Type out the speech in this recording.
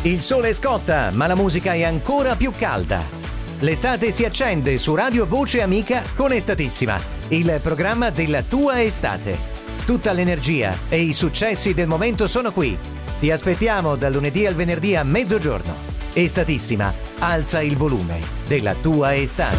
Il sole scotta, ma la musica è ancora più calda. L'estate si accende su Radio Voce Amica con Estatissima, il programma della tua estate. Tutta l'energia e i successi del momento sono qui. Ti aspettiamo dal lunedì al venerdì a mezzogiorno. Estatissima, alza il volume della tua estate.